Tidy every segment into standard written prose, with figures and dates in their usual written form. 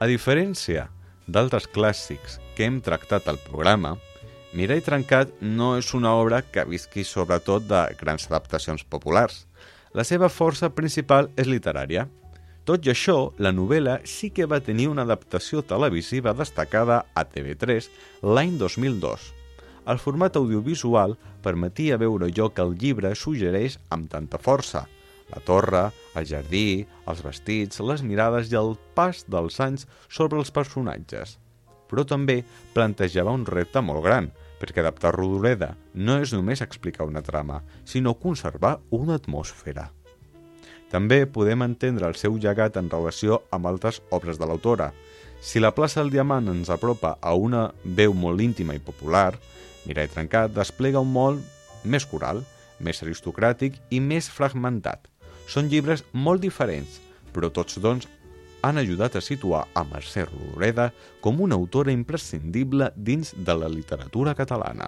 A diferència d'altres clàssics que hem tractat al programa, Mirall trencat no és una obra que visqui sobretot de grans adaptacions populars. La seva força principal és literària. Tot i això, la novel·la sí que va tenir una adaptació televisiva destacada a TV3 l'any 2002. El format audiovisual permetia veure allò que el llibre suggereix amb tanta força: la torre, el jardí, els vestits, les mirades i el pas dels anys sobre els personatges. Però també plantejava un repte molt gran, perquè adaptar Rodoreda no és només explicar una trama, sinó conservar una atmosfera. També podem entendre el seu llegat en relació amb altres obres de l'autora. Si la plaça del Diamant ens apropa a una veu molt íntima i popular, Mirall trencat desplega un món més coral, més aristocràtic i més fragmentat. Són llibres molt diferents, però tots dos han ajudat a situar a Mercè Rodoreda com una autora imprescindible dins de la literatura catalana.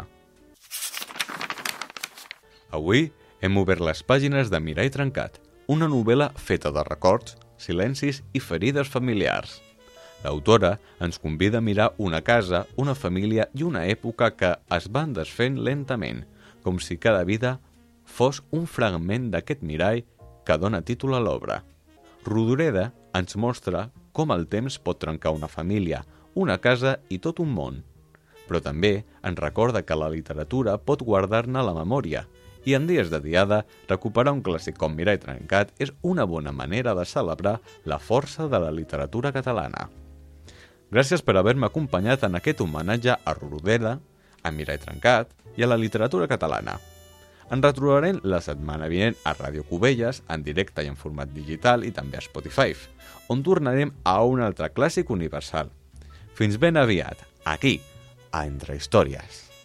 Avui hem obert les pàgines de Mirall trencat, una novel·la feta de records, silencis i ferides familiars. L'autora ens convida a mirar una casa, una família i una època que es van desfent lentament, com si cada vida fos un fragment d'aquest mirall que dona títol a l'obra. Rodoreda ens mostra com el temps pot trencar una família, una casa i tot un món. Però també ens recorda que la literatura pot guardar-ne la memòria i en dies de diada recuperar un clàssic com Mirall trencat és una bona manera de celebrar la força de la literatura catalana. Gràcies per haver-me acompanyat en aquest homenatge a Rodoreda, a Mirall trencat i a la literatura catalana. Ens retrobarem la setmana vinent a Ràdio Cubelles, en directe i en format digital i també a Spotify, on tornarem a un altre clàssic universal. Fins ben aviat, aquí, a Entre Històries.